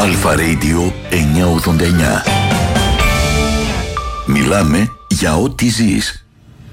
Αλφα Radio 989. Μιλάμε για ό,τι ζεις.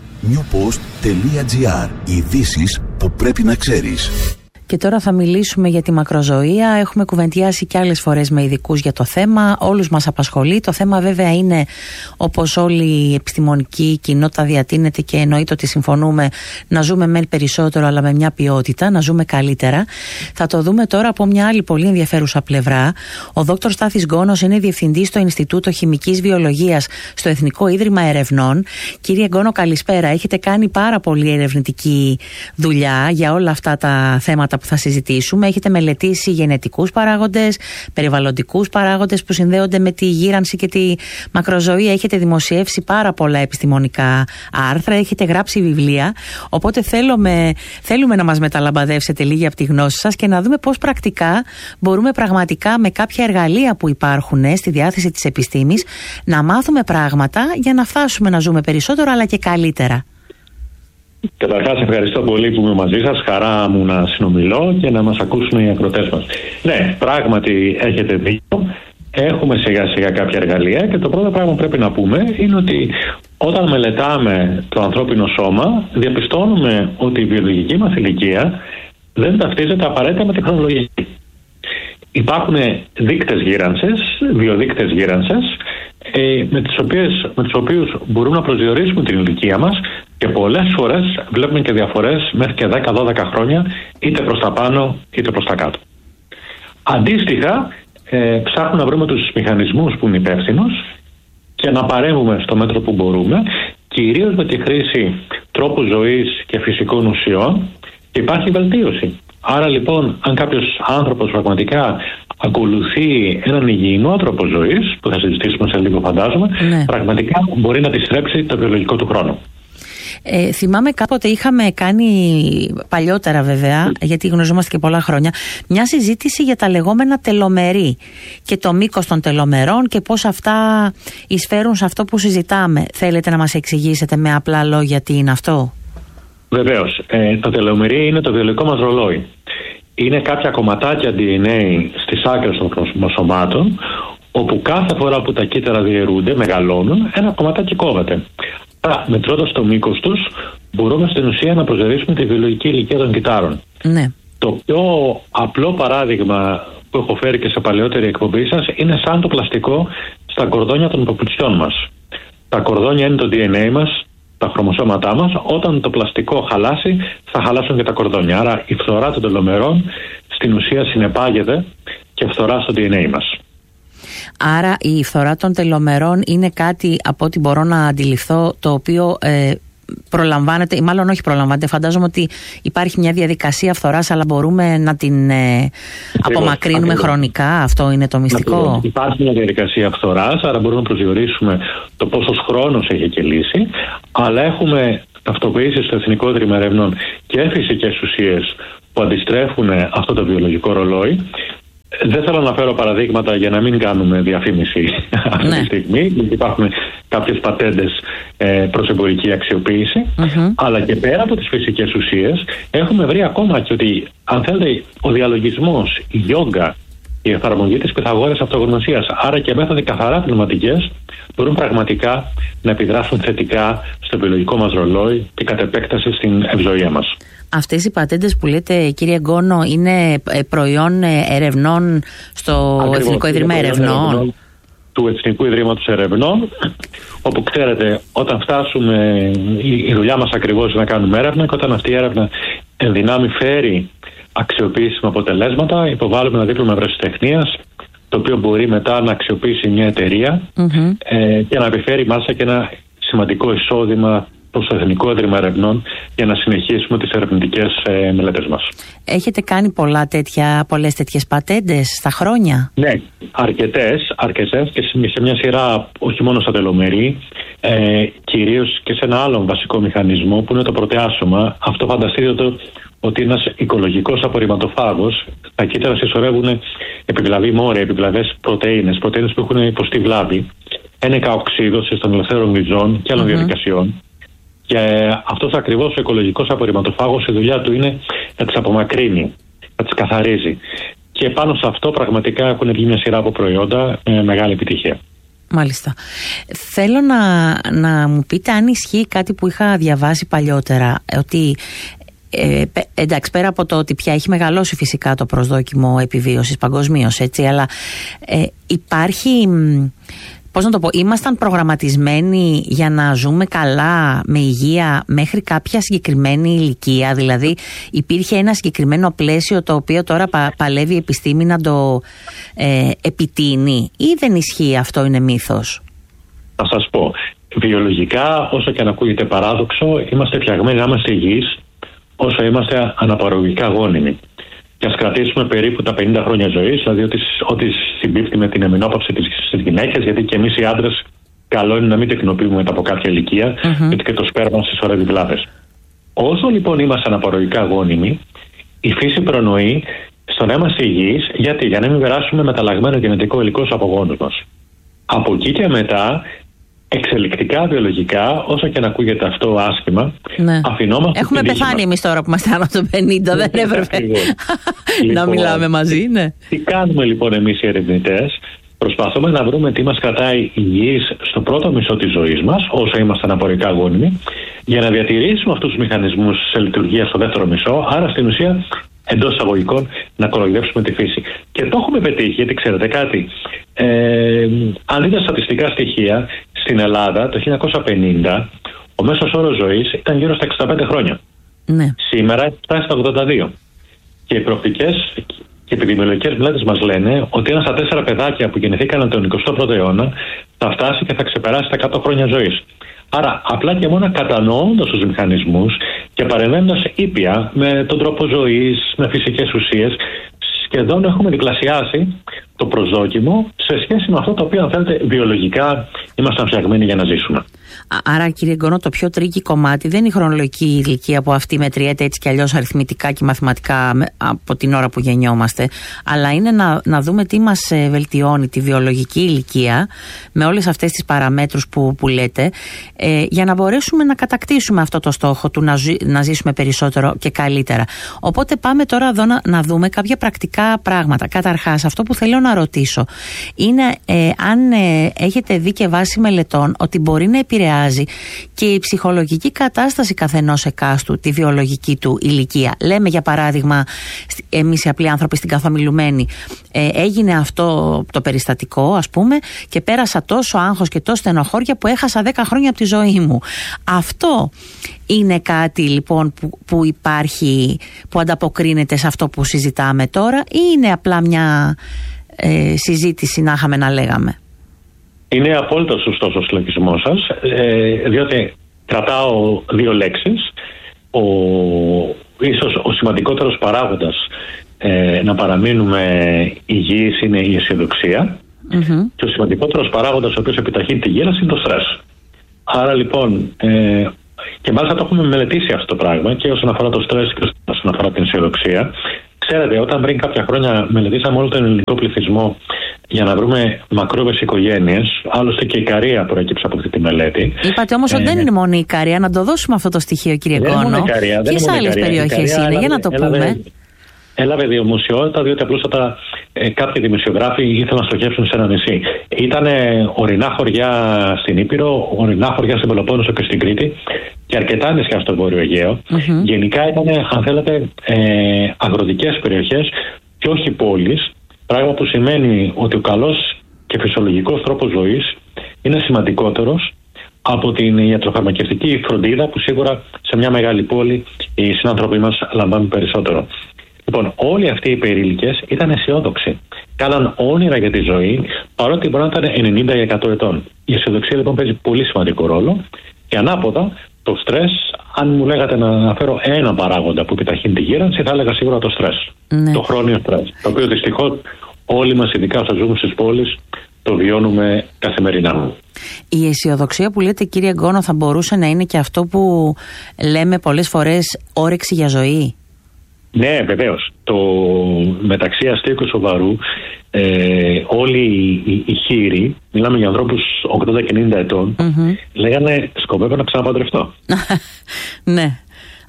newpost.gr. Ειδήσεις που πρέπει να ξέρεις. Και τώρα θα μιλήσουμε για τη μακροζωία. Έχουμε κουβεντιάσει και άλλες φορές με ειδικούς για το θέμα. Όλους μας απασχολεί. Το θέμα βέβαια είναι, όπως όλη η επιστημονική κοινότητα διατείνεται και εννοείται ότι συμφωνούμε, να ζούμε μεν περισσότερο αλλά με μια ποιότητα, να ζούμε καλύτερα. Θα το δούμε τώρα από μια άλλη πολύ ενδιαφέρουσα πλευρά. Ο Δόκτωρ Στάθης Γκόνος είναι διευθυντής στο Ινστιτούτο Χημικής Βιολογίας στο Εθνικό Ίδρυμα Ερευνών. Κύριε Γκόνο, καλησπέρα. Έχετε κάνει πάρα πολύ ερευνητική δουλειά για όλα αυτά τα θέματα που θα συζητήσουμε. Έχετε μελετήσει γενετικούς παράγοντες, περιβαλλοντικούς παράγοντες που συνδέονται με τη γύρανση και τη μακροζωία. Έχετε δημοσιεύσει πάρα πολλά επιστημονικά άρθρα, έχετε γράψει βιβλία. Οπότε θέλουμε να μας μεταλαμπαδεύσετε λίγη από τη γνώση σας και να δούμε πώς πρακτικά μπορούμε πραγματικά με κάποια εργαλεία που υπάρχουν στη διάθεση της επιστήμης να μάθουμε πράγματα για να φτάσουμε να ζούμε περισσότερο αλλά και καλύτερα. Καταρχάς, ευχαριστώ πολύ που είμαι μαζί σας. Χαρά μου να συνομιλώ και να μας ακούσουν οι ακροτές μας. Ναι, πράγματι έχετε δίκιο. Έχουμε σιγά σιγά κάποια εργαλεία και το πρώτο πράγμα που πρέπει να πούμε είναι ότι όταν μελετάμε το ανθρώπινο σώμα, διαπιστώνουμε ότι η βιολογική μας ηλικία δεν ταυτίζεται απαραίτητα με τη χρονολογική. Υπάρχουν δείκτες γύρανσης, βιοδείκτες γύρανσης, με τους οποίους μπορούμε να προσδιορίσουμε την ηλικία μας και πολλές φορές βλέπουμε και διαφορές μέχρι και 10-12 χρόνια είτε προς τα πάνω είτε προς τα κάτω. Αντίστοιχα, ψάχνουμε να βρούμε τους μηχανισμούς που είναι υπεύθυνους και να παρέμβουμε στο μέτρο που μπορούμε, κυρίως με τη χρήση τρόπου ζωής και φυσικών ουσιών, και υπάρχει βελτίωση. Άρα λοιπόν, αν κάποιος άνθρωπος πραγματικά ακολουθεί έναν υγιεινό τρόπο ζωής, που θα συζητήσουμε σε λίγο φαντάζομαι, πραγματικά μπορεί να αντιστρέψει το βιολογικό του χρόνο. Θυμάμαι κάποτε είχαμε κάνει παλιότερα βέβαια, γιατί γνωριζόμαστε και πολλά χρόνια, μια συζήτηση για τα λεγόμενα τελομερή και το μήκος των τελομερών και πώς αυτά εισφέρουν σε αυτό που συζητάμε. Θέλετε να μας εξηγήσετε με απλά λόγια τι είναι αυτό? Βεβαίως. Το τελομερή είναι το βιολογικό μας ρολόι. Είναι κάποια κομματάκια DNA στις άκρες των χρωμοσωμάτων, όπου κάθε φορά που τα κύτταρα διαιρούνται, μεγαλώνουν, ένα κομματάκι κόβεται. Άρα, μετρώντας το μήκος τους, μπορούμε στην ουσία να προσδιορίσουμε τη βιολογική ηλικία των κυττάρων. Ναι. Το πιο απλό παράδειγμα που έχω φέρει και σε παλαιότερη εκπομπή σας είναι σαν το πλαστικό στα κορδόνια των παπουτσιών μας. Τα κορδόνια είναι το DNA μας, τα χρωμοσώματά μας. Όταν το πλαστικό χαλάσει, θα χαλάσουν και τα κορδόνια. Άρα η φθορά των τελομερών στην ουσία συνεπάγεται και φθορά στο DNA μας. Άρα η φθορά των τελομερών είναι κάτι, από ό,τι μπορώ να αντιληφθώ, το οποίο προλαμβάνεται, ή μάλλον όχι προλαμβάνεται, φαντάζομαι ότι υπάρχει μια διαδικασία φθοράς, αλλά μπορούμε να την απομακρύνουμε χρονικά. Αυτό είναι το μυστικό. Υπάρχει μια διαδικασία φθοράς, άρα μπορούμε να προσδιορίσουμε το πόσος χρόνος έχει κελύσει, αλλά έχουμε ταυτοποιήσει στο Εθνικό Ίδρυμα Ερευνών και φυσικές ουσίες που αντιστρέφουν αυτό το βιολογικό ρολόι. Δεν θέλω να φέρω παραδείγματα για να μην κάνουμε διαφήμιση αυτή τη στιγμή, γιατί υπάρχουν κάποιες πατέντες προς εμπορική αξιοποίηση, αλλά και πέρα από τις φυσικές ουσίες έχουμε βρει ακόμα και ότι, αν θέλετε, ο διαλογισμός, η γιόγκα, η εφαρμογή της Πυθαγόρας αυτογνωσίας, άρα και μέθοδοι καθαρά πνευματικές, μπορούν πραγματικά να επιδράσουν θετικά στο βιολογικό μας ρολόι και κατ' επέκταση στην ευζοία μας. Αυτές οι πατέντες που λέτε, κύριε Γκόνο, είναι προϊόν ερευνών στο Ακριβώς, Εθνικό Ίδρυμα Ερευνών? Του Εθνικού Ιδρύματος Ερευνών, όπου ξέρετε, όταν φτάσουμε, η δουλειά μας ακριβώς να κάνουμε έρευνα, και όταν αυτή η έρευνα εν δυνάμει φέρει αξιοποιήσιμα αποτελέσματα, υποβάλλουμε ένα δίπλωμα ευρεσιτεχνίας, το οποίο μπορεί μετά να αξιοποιήσει μια εταιρεία και να επιφέρει μάλιστα και ένα σημαντικό εισόδημα προς το Εθνικό Ίδρυμα Ερευνών για να συνεχίσουμε τις ερευνητικές μελέτες μας. Έχετε κάνει πολλές τέτοιες πατέντες στα χρόνια? Ναι, αρκετές και σε μια σειρά, όχι μόνο στα τελομερή, κυρίως και σε ένα άλλο βασικό μηχανισμό που είναι το πρωτεάσωμα. Αυτό φανταστείτε ότι είναι ένας οικολογικός απορριμματοφάγος. Τα κύτταρα συσσωρεύουν επιβλαβή μόρια, επιβλαβές πρωτεΐνες που έχουν υποστεί βλάβη, ένεκα οξύδωσης των ελευθέρων ριζών και άλλων διαδικασιών. Και αυτός ακριβώς ο οικολογικός απορριμματοφάγος, η δουλειά του είναι να τις απομακρύνει, να τις καθαρίζει. και πάνω σε αυτό πραγματικά έχουν βγει μια σειρά από προϊόντα με μεγάλη επιτυχία. Μάλιστα. Θέλω να μου πείτε αν ισχύει κάτι που είχα διαβάσει παλιότερα, ότι εντάξει, πέρα από το ότι πια έχει μεγαλώσει φυσικά το προσδόκιμο επιβίωσης παγκοσμίως, έτσι, αλλά υπάρχει, πώς να το πω, ήμασταν προγραμματισμένοι για να ζούμε καλά, με υγεία, μέχρι κάποια συγκεκριμένη ηλικία? Δηλαδή υπήρχε ένα συγκεκριμένο πλαίσιο το οποίο τώρα παλεύει η επιστήμη να το επιτείνει, ή δεν ισχύει αυτό, είναι μύθος? Θα σας πω, βιολογικά, όσο και αν ακούγεται παράδοξο, είμαστε φτιαγμένοι να είμαστε υγιείς όσο είμαστε αναπαραγωγικά γόνιμοι. Και ας κρατήσουμε περίπου τα 50 χρόνια ζωής, δηλαδή ό,τι συμπίπτει με την εμεινόπαυση στις γυναίκες, γιατί και εμείς οι άντρες καλό είναι να μην τεκνοποιούμε μετά από κάποια ηλικία, γιατί και το σπέρμα συσσωρεύει βλάβες. Όσο λοιπόν είμαστε αναπαραγωγικά γόνιμοι, η φύση προνοεί στο να είμαστε υγιείς, γιατί για να μην περάσουμε μεταλλαγμένο γενετικό υλικό στους απογόνους μας. Από εκεί και μετά, εξελικτικά, βιολογικά, όσο και να ακούγεται αυτό άσχημα, αφινόμαστε. Έχουμε πεθάνει εμείς τώρα που είμαστε άνω των 50, δεν έπρεπε να μιλάμε μαζί, ναι. Τι κάνουμε λοιπόν εμείς οι ερευνητές? Προσπαθούμε να βρούμε τι μας κρατάει υγιείς στο πρώτο μισό της ζωής μας, όσο είμαστε αναπορικά γόνιμοι, για να διατηρήσουμε αυτούς τους μηχανισμούς σε λειτουργία στο δεύτερο μισό, άρα στην ουσία, εντός εισαγωγικών, να κοροϊδεύσουμε τη φύση. Και το έχουμε πετύχει, γιατί ξέρετε κάτι, αν δείτε στατιστικά στοιχεία, στην Ελλάδα το 1950 ο μέσος όρος ζωής ήταν γύρω στα 65 χρόνια. Ναι. Σήμερα φτάσει στα 82. Και οι προοπτικές και επιδημιολογικές μελέτες μας λένε ότι ένα στα 4 παιδάκια που γεννηθήκαν τον 21ο αιώνα θα φτάσει και θα ξεπεράσει τα 100 χρόνια ζωής. Άρα, απλά και μόνο κατανοώντας τους μηχανισμούς και παρεμβαίνοντας ήπια με τον τρόπο ζωής, με φυσικές ουσίες, σχεδόν έχουμε διπλασιάσει το προσδόκιμο σε σχέση με αυτό το οποίο, αν θέλετε, βιολογικά ήμασταν φτιαγμένοι για να ζήσουμε. Άρα, κύριε Γκόνο, το πιο τρίκι κομμάτι δεν είναι η χρονολογική ηλικία που αυτή μετριέται έτσι κι αλλιώς αριθμητικά και μαθηματικά από την ώρα που γεννιόμαστε, αλλά είναι να δούμε τι μας βελτιώνει τη βιολογική ηλικία με όλες αυτές τις παραμέτρους που λέτε, για να μπορέσουμε να κατακτήσουμε αυτό το στόχο του να ζήσουμε περισσότερο και καλύτερα. Οπότε πάμε τώρα εδώ να δούμε κάποια πρακτικά πράγματα. Καταρχάς, αυτό που θέλω να ρωτήσω είναι αν έχετε δει και βάσει μελετών ότι μπορεί να επηρεάζει και η ψυχολογική κατάσταση καθενός εκάστου τη βιολογική του ηλικία. Λέμε για παράδειγμα, εμείς οι απλοί άνθρωποι στην καθομιλουμένη, έγινε αυτό το περιστατικό, ας πούμε, και πέρασα τόσο άγχος και τόσο στενοχώρια που έχασα 10 χρόνια από τη ζωή μου. Αυτό είναι κάτι λοιπόν που υπάρχει, που ανταποκρίνεται σε αυτό που συζητάμε τώρα, ή είναι απλά μια συζήτηση να είχαμε να λέγαμε? Είναι απόλυτο σωστός ο συλλογισμός σας, διότι κρατάω δύο λέξεις. Ίσως ο σημαντικότερος παράγοντας να παραμείνουμε υγιείς είναι η αισιοδοξία, και ο σημαντικότερος παράγοντας ο οποίος επιταχύνει τη γύρανση είναι το στρες. Άρα λοιπόν, και μάλιστα το έχουμε μελετήσει αυτό το πράγμα και όσον αφορά το στρες και όσον αφορά την αισιοδοξία. Ξέρετε, όταν πριν κάποια χρόνια μελετήσαμε όλο τον ελληνικό πληθυσμό για να βρούμε μακρόβες οικογένειες, άλλωστε και η Ικαρία προέκυψε από αυτή τη μελέτη. Είπατε όμως ότι δεν είναι μόνο η Ικαρία, να το δώσουμε αυτό το στοιχείο, κύριε Γκόνο. Ποιες άλλες περιοχές είναι, για να το πούμε? Έλαβε δημοσιότητα, διότι απλούστατα κάποιοι δημοσιογράφοι ήθελαν να στοχεύσουν σε ένα νησί. Ήταν ορεινά χωριά στην Ήπειρο, ορεινά χωριά στην Πελοπόννησο και στην Κρήτη και αρκετά νησιά στο Βόρειο Αιγαίο. Γενικά ήταν, αν θέλετε, αγροτικές περιοχές και όχι πόλεις. Πράγμα που σημαίνει ότι ο καλός και φυσιολογικός τρόπος ζωής είναι σημαντικότερος από την ιατροφαρμακευτική φροντίδα που σίγουρα σε μια μεγάλη πόλη οι συνάνθρωποι μας λαμβάνουν περισσότερο. Λοιπόν, όλοι αυτοί οι περίλικες ήταν αισιόδοξοι. Κάναν όνειρα για τη ζωή, παρότι μπορεί να ήταν 90 ή 100 ετών. Η αισιοδοξία λοιπόν παίζει πολύ σημαντικό ρόλο. Και ανάποδα, το στρες, αν μου λέγατε να αναφέρω ένα παράγοντα που επιταχύνει τη γύρανση, θα έλεγα σίγουρα το στρες. Ναι. Το χρόνιο στρες. Το οποίο δυστυχώς όλοι μας, ειδικά όσο ζούμε στις πόλεις, το βιώνουμε καθημερινά. Η αισιοδοξία που λέτε, κύριε Γκόνο, θα μπορούσε να είναι και αυτό που λέμε πολλές φορές όρεξη για ζωή? Ναι, βεβαίως. Το μεταξύ αστείου και σοβαρού, όλοι οι χείροι, μιλάμε για ανθρώπους 80 και 90 ετών, λέγανε σκοπεύω να ξαναπαντρευτώ. Ναι.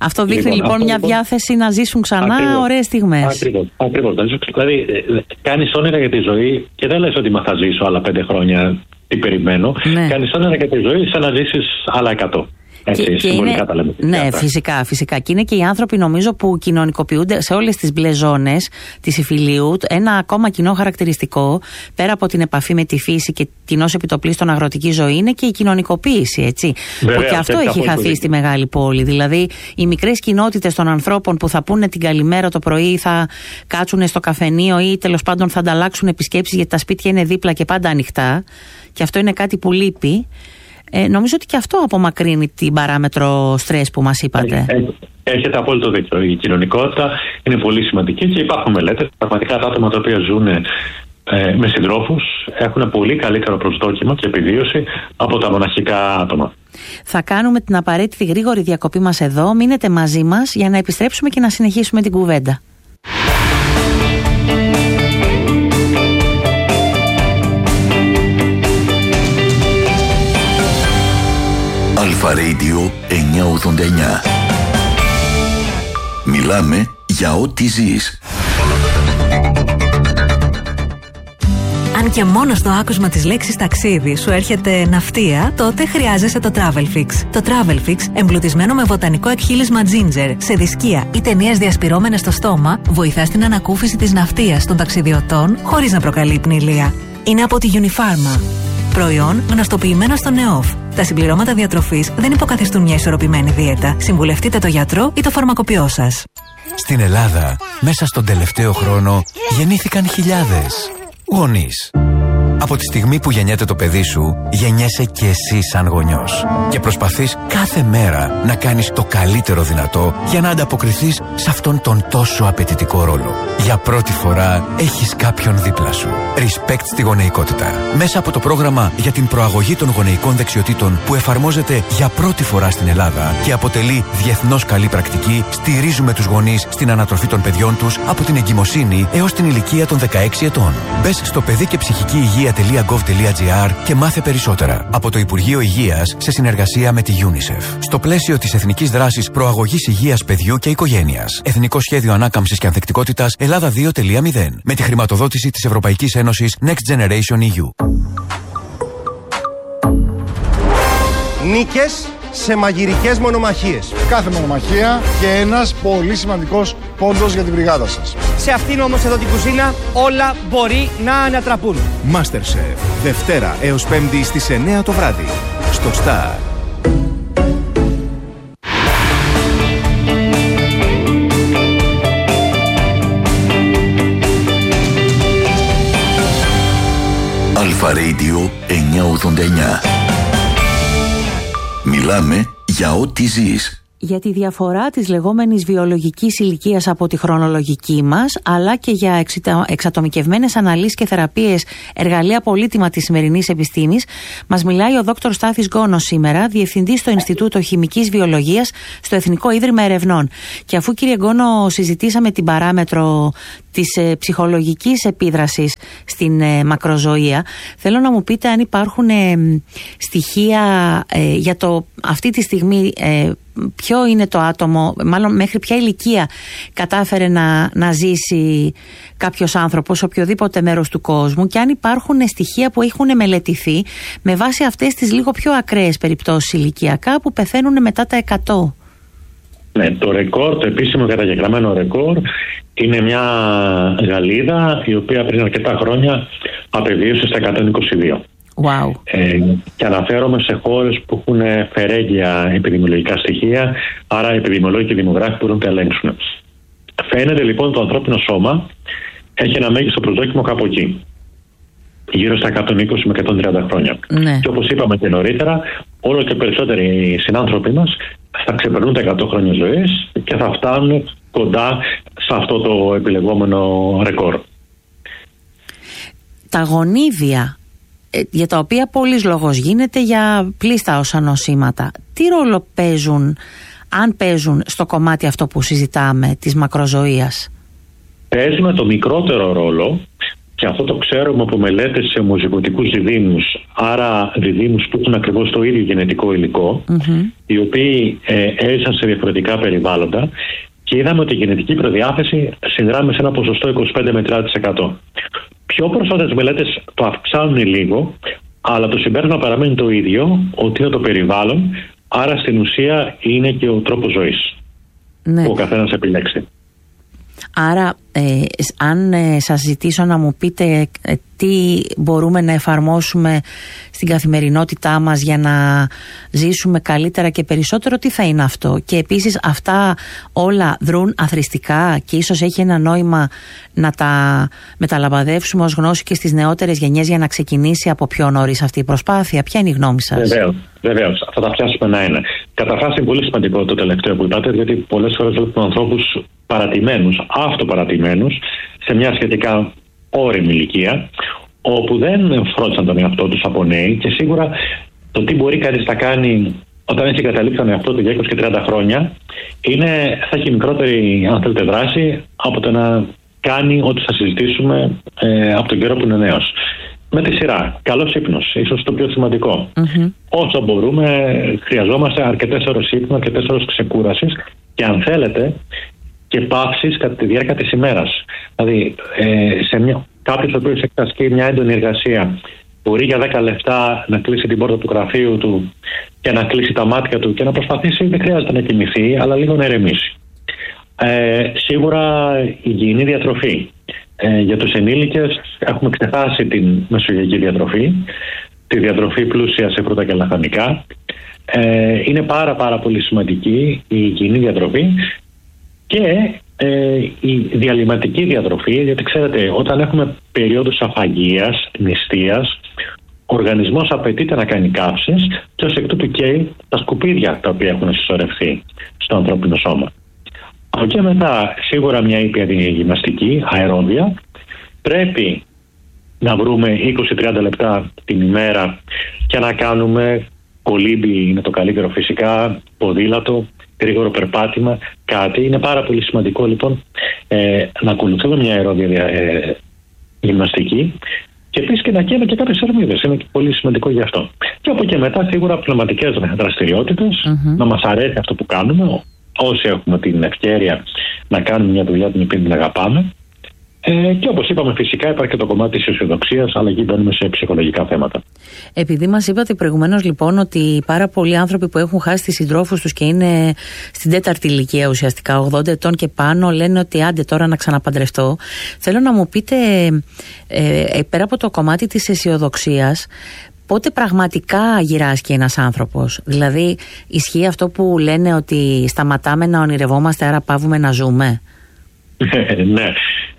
Αυτό δείχνει λοιπόν μια διάθεση να ζήσουν ξανά ωραίες στιγμές. Ακριβώς. Δηλαδή, κάνεις όνειρα για τη ζωή και δεν λες ότι θα ζήσω άλλα 5 χρόνια, τι περιμένω. Ναι. Κάνεις όνειρα για τη ζωή σαν να ζήσεις άλλα 100. Έτσι, συμβολικά τα λέμε. Ναι, φυσικά. Και είναι και οι άνθρωποι, νομίζω, που κοινωνικοποιούνται σε όλες τις μπλε ζώνες της υφηλίου. Ένα ακόμα κοινό χαρακτηριστικό, πέρα από την επαφή με τη φύση και την ως επιτοπλίστων αγροτική ζωή, είναι και η κοινωνικοποίηση, έτσι. Βέβαια, που και αυτό έχει χαθεί στη μεγάλη πόλη. Δηλαδή, οι μικρές κοινότητες των ανθρώπων που θα πούνε την καλημέρα το πρωί, θα κάτσουν στο καφενείο ή τέλος πάντων θα ανταλλάξουν επισκέψεις γιατί τα σπίτια είναι δίπλα και πάντα ανοιχτά. Και αυτό είναι κάτι που λείπει. Νομίζω ότι και αυτό απομακρύνει την παράμετρο στρες που μας είπατε. Έχετε απόλυτο δίκιο. Η κοινωνικότητα είναι πολύ σημαντική και υπάρχουν μελέτες. Πραγματικά τα άτομα τα οποία ζουν με συντρόφους έχουν πολύ καλύτερο προσδόκιμο και επιβίωση από τα μοναχικά άτομα. Θα κάνουμε την απαραίτητη γρήγορη διακοπή μας εδώ. Μείνετε μαζί μας για να επιστρέψουμε και να συνεχίσουμε την κουβέντα. Αλφα Radio 989. Μιλάμε για ό,τι ζεις. Αν και μόνο στο άκουσμα της λέξης ταξίδι σου έρχεται ναυτία, τότε χρειάζεσαι το Travelfix. Το Travelfix, εμπλουτισμένο με βοτανικό εκχύλισμα ginger, σε δισκία ή ταινίες διασπυρώμενες στο στόμα, βοηθά στην ανακούφιση της ναυτίας των ταξιδιωτών χωρίς να προκαλεί πνηλεία. Είναι από τη Unifarma. Προϊόν γνωστοποιημένο στο ΝΕΟΦ. Τα συμπληρώματα διατροφής δεν υποκαθιστούν μια ισορροπημένη δίαιτα. Συμβουλευτείτε το γιατρό ή το φαρμακοποιό σας. Στην Ελλάδα, μέσα στον τελευταίο χρόνο, γεννήθηκαν χιλιάδες γονείς. Από τη στιγμή που γεννιέται το παιδί σου, γεννιέσαι και εσύ σαν γονιός. Και προσπαθείς κάθε μέρα να κάνεις το καλύτερο δυνατό για να ανταποκριθείς σε αυτόν τον τόσο απαιτητικό ρόλο. Για πρώτη φορά έχεις κάποιον δίπλα σου. Respect στη γονεϊκότητα. Μέσα από το πρόγραμμα για την προαγωγή των γονεϊκών δεξιοτήτων που εφαρμόζεται για πρώτη φορά στην Ελλάδα και αποτελεί διεθνώς καλή πρακτική, στηρίζουμε τους γονείς στην ανατροφή των παιδιών τους από την εγκυμοσύνη έως την ηλικία των 16 ετών. Μπες στο παιδί και ψυχική υγεία.gov.gr και μάθε περισσότερα. Από το Υπουργείο Υγείας σε συνεργασία με τη UNICEF. Στο πλαίσιο της Εθνικής Δράσης Προαγωγής Υγείας Παιδιού και Οικογένειας. Εθνικό Σχέδιο Ανάκαμψης και Ανθεκτικότητας Ελλάδα 2.0. Με τη χρηματοδότηση της Ευρωπαϊκής Ένωσης Next Generation EU. Νίκες σε μαγειρικές μονομαχίες. Κάθε μονομαχία και ένας πολύ σημαντικός πόντος για την μπριγάδα σας. Σε αυτήν όμως εδώ την κουζίνα όλα μπορεί να ανατραπούν. MasterChef. Δευτέρα έως Πέμπτη στις 9 το βράδυ. Στο Star. Αλφα Radio 989. Μιλάμε για ό,τι ζεις. Για τη διαφορά της λεγόμενης βιολογικής ηλικίας από τη χρονολογική μας, αλλά και για εξατομικευμένες αναλύσεις και θεραπείες, εργαλεία πολύτιμα της σημερινής επιστήμης, μας μιλάει ο Δόκτωρ Στάθης Γκόνος σήμερα, διευθυντής στο Ινστιτούτο Χημικής Βιολογίας στο Εθνικό Ίδρυμα Ερευνών. Και αφού, κύριε Γκόνο, συζητήσαμε την παράμετρο της ψυχολογικής επίδρασης στην μακροζωία, θέλω να μου πείτε αν υπάρχουν στοιχεία για το αυτή τη στιγμή ποιο είναι το άτομο, μάλλον μέχρι ποια ηλικία κατάφερε να ζήσει κάποιος άνθρωπος σε οποιοδήποτε μέρος του κόσμου, και αν υπάρχουν στοιχεία που έχουν μελετηθεί με βάση αυτές τις λίγο πιο ακραίες περιπτώσεις ηλικιακά που πεθαίνουν μετά τα 100. Ναι, το ρεκόρ, το επίσημο καταγεγραμμένο ρεκόρ, είναι μια Γαλλίδα η οποία πριν αρκετά χρόνια απεβίωσε στα 122. Wow. Και αναφέρομαι σε χώρες που έχουν φερέγγια επιδημιολογικά στοιχεία, άρα επιδημιολόγοι και δημογράφοι μπορούν να τα ελέγξουν. Φαίνεται λοιπόν το ανθρώπινο σώμα έχει ένα μέγιστο προσδόκιμο κάπου εκεί, γύρω στα 120 με 130 χρόνια. Ναι. Και όπως είπαμε και νωρίτερα, όλο και περισσότεροι συνάνθρωποι μας θα ξεπερνούν τα 100 χρόνια ζωής και θα φτάνουν κοντά σε αυτό το επιλεγόμενο ρεκόρ. Τα γονίδια, για τα οποία πολλής λόγος γίνεται για πλήστα όσα νοσήματα, τι ρόλο παίζουν, αν παίζουν, στο κομμάτι αυτό που συζητάμε της μακροζωίας? Παίζουμε το μικρότερο ρόλο Και αυτό το ξέρουμε από μελέτες σε ομοζυγωτικούς διδύμους, άρα διδύμους που έχουν ακριβώς το ίδιο γενετικό υλικό, οι οποίοι έζησαν σε διαφορετικά περιβάλλοντα, και είδαμε ότι η γενετική προδιάθεση συνδράμει σε ένα ποσοστό 25 με 30%. Πιο πρόσφατες μελέτες το αυξάνουν λίγο, αλλά το συμπέρασμα παραμένει το ίδιο, ότι είναι το περιβάλλον, άρα στην ουσία είναι και ο τρόπος ζωής που ο καθένας επιλέξει. Άρα, αν σας ζητήσω να μου πείτε τι μπορούμε να εφαρμόσουμε στην καθημερινότητά μας για να ζήσουμε καλύτερα και περισσότερο, τι θα είναι αυτό? Και επίσης αυτά όλα δρούν αθροιστικά και ίσως έχει ένα νόημα να τα μεταλαμπαδεύσουμε ως γνώση και στις νεότερες γενιές για να ξεκινήσει από πιο νωρίς αυτή η προσπάθεια? Ποια είναι η γνώμη σας? Βεβαίως. Θα τα πιάσουμε ένα-ένα. Καταρχάς είναι πολύ σημαντικό το τελευταίο που είπατε, γιατί πολλές φορές βλέπουμε ανθρώπους παρατημένους, αυτοπαρατημένους, σε μια σχετικά όριμη ηλικία, όπου δεν φρόντισαν τον εαυτό τους από νέοι, και σίγουρα το τι μπορεί κανείς να κάνει όταν έχει καταλήξει τον εαυτό του για 20 και 30 χρόνια θα έχει μικρότερη, αν θέλετε, δράση από το να κάνει ό,τι θα συζητήσουμε από τον καιρό που είναι νέος. Με τη σειρά. Καλός ύπνος, ίσως το πιο σημαντικό. Όσο μπορούμε, χρειαζόμαστε αρκετές ώρες ύπνου, αρκετές ώρες ξεκούρασης και, αν θέλετε, και παύσεις κατά τη διάρκεια της ημέρας. Δηλαδή, κάποιος ο οποίος έχει ασκεί μια έντονη εργασία μπορεί για 10 λεπτά να κλείσει την πόρτα του γραφείου του και να κλείσει τα μάτια του και να προσπαθήσει, δεν χρειάζεται να κοιμηθεί, αλλά λίγο να ηρεμήσει. Σίγουρα υγιεινή διατροφή. Για τους ενήλικες έχουμε ξεχάσει την μεσογειακή διατροφή, τη διατροφή πλούσια σε φρούτα και λαχανικά. Είναι πάρα πολύ σημαντική η υγιεινή διατροφή και η διαλυματική διατροφή, γιατί ξέρετε, όταν έχουμε περίοδους αφαγίας, νηστείας, ο οργανισμός απαιτείται να κάνει καύσεις και ως εκ τούτου καίει τα σκουπίδια τα οποία έχουν συσσωρευτεί στο ανθρώπινο σώμα. Από εκεί μετά, σίγουρα μια ήπια γυμναστική, αερόβια. Πρέπει να βρούμε 20-30 λεπτά την ημέρα και να κάνουμε κολύμπι, είναι το καλύτερο φυσικά, ποδήλατο, γρήγορο περπάτημα, κάτι. Είναι πάρα πολύ σημαντικό λοιπόν να ακολουθούμε μια αερόβια γυμναστική και επίσης και να καίμε και κάποιες θερμίδες. Είναι πολύ σημαντικό γι' αυτό. Και από εκεί μετά σίγουρα πνευματικές δραστηριότητες, να μας αρέσει αυτό που κάνουμε, όσοι έχουμε την ευκαιρία να κάνουμε μια δουλειά την οποία την αγαπάμε. Και όπως είπαμε, φυσικά υπάρχει και το κομμάτι της αισιοδοξίας, αλλά εκεί μπαίνουμε σε ψυχολογικά θέματα. Επειδή μας είπατε προηγουμένως λοιπόν ότι πάρα πολλοί άνθρωποι που έχουν χάσει τις συντρόφους τους και είναι στην τέταρτη ηλικία ουσιαστικά, 80 ετών και πάνω, λένε ότι άντε τώρα να ξαναπαντρευτώ. Θέλω να μου πείτε, πέρα από το κομμάτι της αισιοδοξίας, πότε πραγματικά γυράσκει ένας άνθρωπος? Δηλαδή, ισχύει αυτό που λένε ότι σταματάμε να ονειρευόμαστε, άρα παύουμε να ζούμε? Ναι.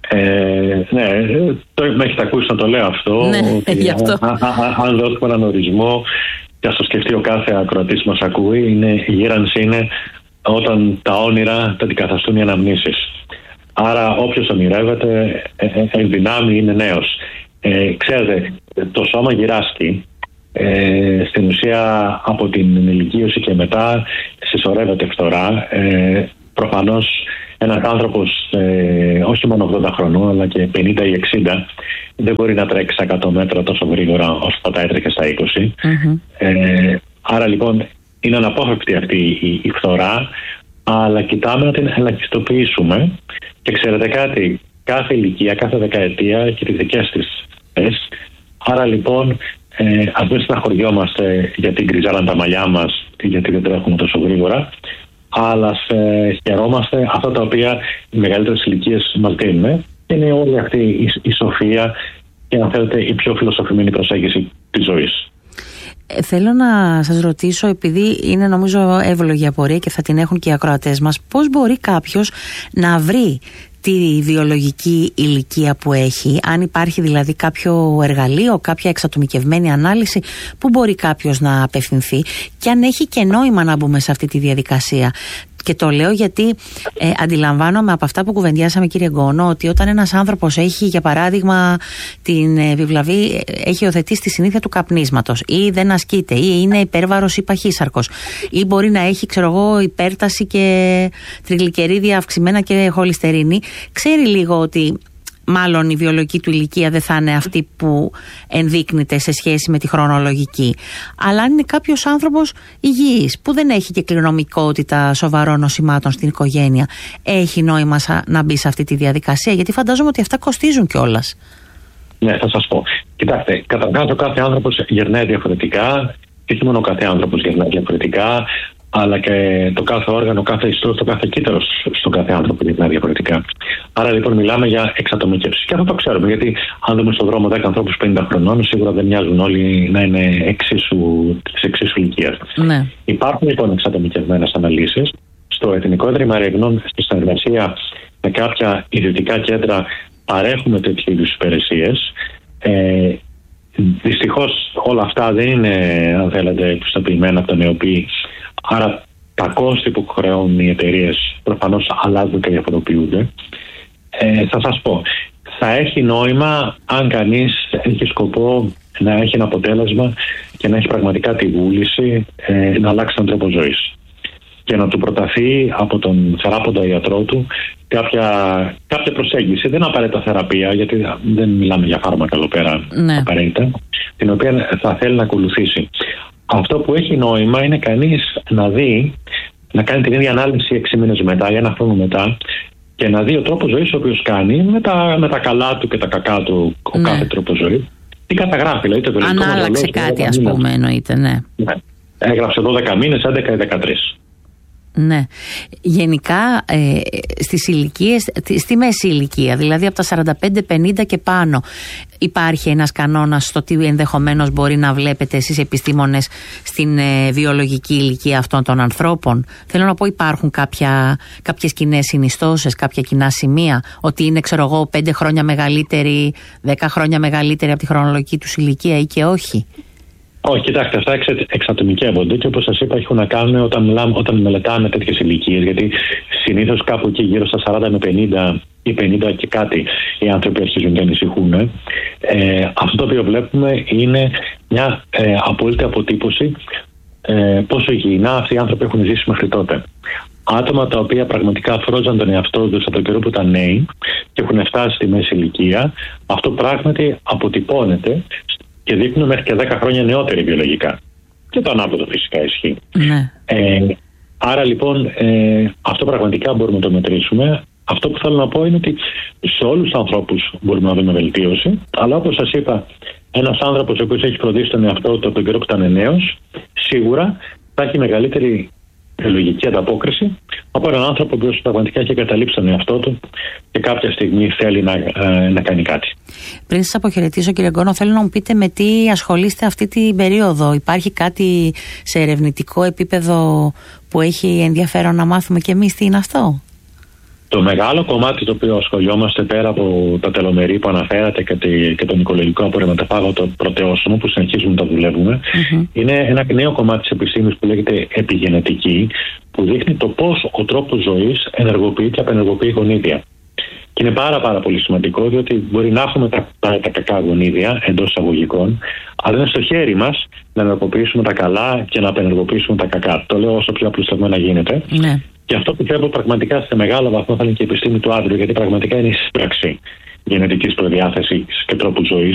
Με έχετε ακούσει να το λέω αυτό. Ότι αν δώσουμε έναν ορισμό, και ας το σκεφτεί ο κάθε ακροατής μας ακούει, η γύρανση είναι όταν τα όνειρα τα αντικαταστούν οι αναμνήσεις. Άρα όποιος ονειρεύεται εν δυνάμει είναι νέος. Ξέρετε, το σώμα γυράσκει. Στην ουσία από την ενηλικίωση και μετά συσσωρεύεται φθορά. Προφανώς ένας άνθρωπος όχι μόνο 80 χρονών αλλά και 50 ή 60 δεν μπορεί να τρέξει 100 μέτρα τόσο γρήγορα όσο θα τα έτρεχε στα 20. Άρα λοιπόν είναι αναπόφευκτη αυτή η φθορά, αλλά κοιτάμε να την ελαχιστοποιήσουμε. Και ξέρετε κάτι, κάθε ηλικία, κάθε δεκαετία έχει τις δικές της θέσεις. Άρα λοιπόν ας μην στεναχωριόμαστε γιατί γκριζάραν τα μαλλιά μας ή γιατί δεν τρέχουμε τόσο γρήγορα, αλλά χαιρόμαστε αυτά τα οποία οι μεγαλύτερες ηλικίες μας δίνουν. Είναι όλη αυτή η σοφία και, αν θέλετε, η πιο φιλοσοφημένη προσέγγιση της ζωής. Θέλω να σας ρωτήσω, επειδή είναι νομίζω εύλογη απορία και θα την έχουν και οι ακροατές μας, πώς μπορεί κάποιος να βρει τη βιολογική ηλικία που έχει, αν υπάρχει δηλαδή κάποιο εργαλείο, κάποια εξατομικευμένη ανάλυση που μπορεί κάποιος να απευθυνθεί, και αν έχει και νόημα να μπούμε σε αυτή τη διαδικασία. Και το λέω γιατί αντιλαμβάνομαι από αυτά που κουβεντιάσαμε, κύριε Γκόνο, ότι όταν ένας άνθρωπος έχει, για παράδειγμα, την επιβλαβή, έχει υιοθετήσει τη συνήθεια του καπνίσματος ή δεν ασκείται ή είναι υπέρβαρος ή παχύσαρκος ή μπορεί να έχει, υπέρταση και τριγλικερίδια αυξημένα και χολυστερίνη, ξέρει λίγο ότι μάλλον η βιολογική του ηλικία δεν θα είναι αυτή που ενδείκνυται σε σχέση με τη χρονολογική. Αλλά αν είναι κάποιος άνθρωπος υγιής, που δεν έχει και κληρονομικότητα σοβαρών νοσημάτων στην οικογένεια, έχει νόημα να μπει σε αυτή τη διαδικασία? Γιατί φαντάζομαι ότι αυτά κοστίζουν κιόλας. Ναι, θα σας πω. Κοιτάξτε, καταρχάς ο κάθε άνθρωπος γερνάει διαφορετικά, και όχι μόνο ο κάθε άνθρωπος γερνάει διαφορετικά, αλλά και το κάθε όργανο, κάθε ιστός, το κάθε κύτταρο στον κάθε άνθρωπο γερνάει διαφορετικά. Άρα λοιπόν μιλάμε για εξατομικεύσεις. Και αυτό το ξέρουμε, γιατί αν δούμε στον δρόμο 10 ανθρώπους 50 χρονών, σίγουρα δεν μοιάζουν όλοι να είναι εξίσου ηλικίας. Ναι. Υπάρχουν λοιπόν εξατομικευμένες αναλύσεις. Στο Εθνικό Ίδρυμα Ερευνών, στη συνεργασία με κάποια ιδιωτικά κέντρα, παρέχουμε τέτοιου είδους υπηρεσίες. Δυστυχώς όλα αυτά δεν είναι, αν θέλετε, πιστοποιημένα από τον ΕΟΠΗ. Άρα τα κόστη που χρεώνουν οι εταιρείες προφανώς αλλάζουν και διαφοροποιούνται. Θα σας πω, θα έχει νόημα αν κανείς έχει σκοπό να έχει ένα αποτέλεσμα και να έχει πραγματικά τη βούληση να αλλάξει τον τρόπο ζωής και να του προταθεί από τον θεράποντα ιατρό του κάποια προσέγγιση. Δεν είναι απαραίτητα θεραπεία, γιατί δεν μιλάμε για φάρμακα εδώ πέρα, ναι, απαραίτητα, την οποία θα θέλει να ακολουθήσει. Αυτό που έχει νόημα είναι κανείς να δει, να κάνει την ίδια ανάλυση 6 μήνες μετά ή 1 χρόνο μετά, και να δει ο τρόπος ζωής ο οποίος κάνει με τα καλά του και τα κακά του, ο κάθε τρόπος ζωής. Τι καταγράφει, δηλαδή το βιολογικό. Αν άλλαξε κάτι, ας πούμε, εννοείται, ναι. Έγραψε 12 μήνες, 11 ή 13. Ναι. Γενικά στις ηλικίες, στη μέση ηλικία, δηλαδή από τα 45-50 και πάνω, υπάρχει ένας κανόνας στο τι ενδεχομένως μπορεί να βλέπετε εσείς επιστήμονες στην βιολογική ηλικία αυτών των ανθρώπων? Θέλω να πω, υπάρχουν κάποιες κοινές συνιστώσεις, κάποια κοινά σημεία, ότι είναι, ξέρω εγώ, 5 χρόνια μεγαλύτερη, 10 χρόνια μεγαλύτερη από τη χρονολογική τους ηλικία, ή και όχι? Όχι, κοιτάξτε, αυτά εξατομικεύονται και όπως σας είπα έχουν να κάνουν όταν μελετάμε τέτοιες ηλικίες, γιατί συνήθως κάπου εκεί γύρω στα 40 με 50 ή 50 και κάτι οι άνθρωποι αρχίζουν και ανησυχούν. Αυτό το οποίο βλέπουμε είναι μια απόλυτη αποτύπωση πόσο υγιεινά αυτοί οι άνθρωποι έχουν ζήσει μέχρι τότε. Άτομα τα οποία πραγματικά φρόζαν τον εαυτό τους από τον καιρό που ήταν νέοι και έχουν φτάσει στη μέση ηλικία, αυτό πράγματι αποτυπώνεται και δείχνουν μέχρι και 10 χρόνια νεότεροι βιολογικά. Και το ανάποδο φυσικά ισχύει. Ναι. Άρα λοιπόν αυτό πραγματικά μπορούμε να το μετρήσουμε. Αυτό που θέλω να πω είναι ότι σε όλους τους ανθρώπους μπορούμε να δούμε βελτίωση, αλλά όπως σας είπα, ένας άνθρωπος ο οποίος έχει φροντίσει τον εαυτό του από τον καιρό που ήταν νέος, σίγουρα θα έχει μεγαλύτερη βιολογική ανταπόκριση από έναν άνθρωπο που πραγματικά έχει καταλήψει τον εαυτό του και κάποια στιγμή θέλει να κάνει κάτι. Πριν σας αποχαιρετήσω, κύριε Γκόνο, θέλω να μου πείτε με τι ασχολείστε αυτή την περίοδο. Υπάρχει κάτι σε ερευνητικό επίπεδο που έχει ενδιαφέρον να μάθουμε κι εμείς τι είναι αυτό? Το μεγάλο κομμάτι το οποίο ασχολιόμαστε, πέρα από τα τελομερή που αναφέρατε και τον οικολογικό απορριμματοφάγο πρωτεόσωμο που συνεχίζουμε να τα δουλεύουμε, είναι ένα νέο κομμάτι της επιστήμης που λέγεται επιγενετική, που δείχνει το πώς ο τρόπος ζωής ενεργοποιεί και απενεργοποιεί γονίδια. Και είναι πάρα πολύ σημαντικό, διότι μπορεί να έχουμε τα κακά γονίδια εντός εισαγωγικών, αλλά είναι στο χέρι μας να ενεργοποιήσουμε τα καλά και να απενεργοποιήσουμε τα κακά. Το λέω όσο πιο απλουστευμένα γίνεται. Ναι. Και αυτό πιστεύω πραγματικά σε μεγάλο βαθμό θα είναι και η επιστήμη του άντρου, γιατί πραγματικά είναι η σύμπραξη γενετικής προδιάθεσης και τρόπου ζωής.